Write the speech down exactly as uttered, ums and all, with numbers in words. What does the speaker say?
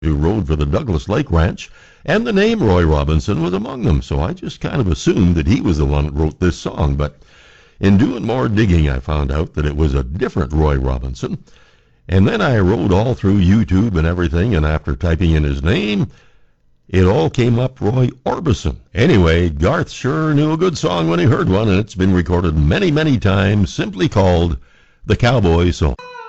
who rode for the Douglas Lake Ranch, and the name Roy Robinson was among them, so I just kind of assumed that he was the one that wrote this song. But in doing more digging, I found out that it was a different Roy Robinson. And then I rode all through YouTube and everything, and after typing in his name, it all came up Roy Orbison. Anyway, Garth sure knew a good song when he heard one, and it's been recorded many, many times, simply called The Cowboy Song.